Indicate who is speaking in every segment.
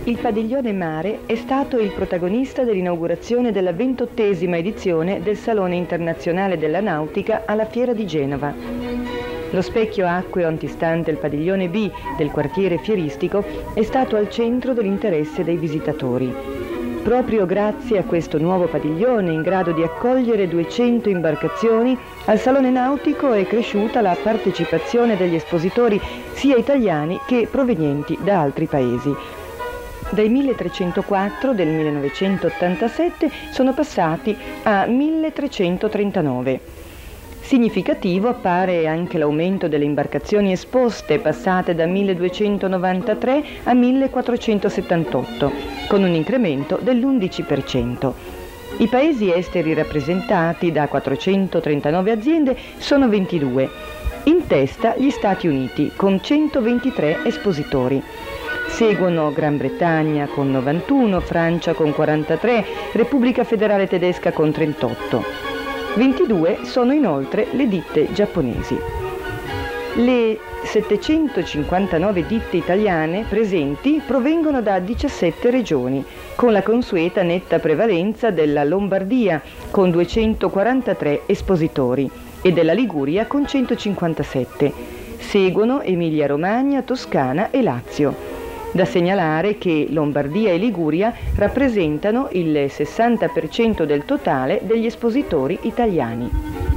Speaker 1: Il padiglione Mare è stato il protagonista dell'inaugurazione della 28ª edizione del Salone Internazionale della Nautica alla Fiera di Genova. Lo specchio acqueo antistante il padiglione B del quartiere fieristico è stato al centro dell'interesse dei visitatori. Proprio grazie a questo nuovo padiglione in grado di accogliere 200 imbarcazioni, al Salone Nautico è cresciuta la partecipazione degli espositori sia italiani che provenienti da altri paesi. Dai 1304 del 1987 sono passati a 1339. Significativo appare anche l'aumento delle imbarcazioni esposte, passate da 1293 a 1478, con un incremento dell'11%. I paesi esteri rappresentati da 439 aziende sono 22. In testa gli Stati Uniti, con 123 espositori. Seguono Gran Bretagna con 91, Francia con 43, Repubblica Federale Tedesca con 38. 22 sono inoltre le ditte giapponesi. Le 759 ditte italiane presenti provengono da 17 regioni, con la consueta netta prevalenza della Lombardia, con 243 espositori, e della Liguria con 157. Seguono Emilia-Romagna, Toscana e Lazio. Da segnalare che Lombardia e Liguria rappresentano il 60% del totale degli espositori italiani.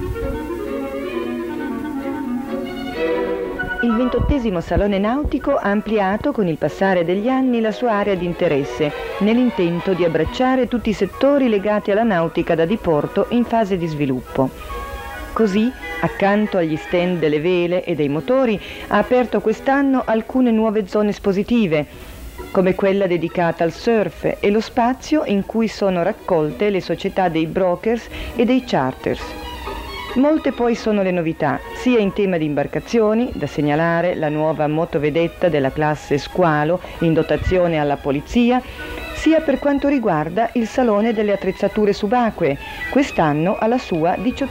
Speaker 1: Il 28° Salone Nautico ha ampliato con il passare degli anni la sua area di interesse, nell'intento di abbracciare tutti i settori legati alla nautica da diporto in fase di sviluppo. Così, accanto agli stand delle vele e dei motori, ha aperto quest'anno alcune nuove zone espositive, come quella dedicata al surf e lo spazio in cui sono raccolte le società dei brokers e dei charters. Molte poi sono le novità, sia in tema di imbarcazioni, da segnalare la nuova motovedetta della classe Squalo in dotazione alla polizia, sia per quanto riguarda il Salone delle attrezzature subacquee, quest'anno alla sua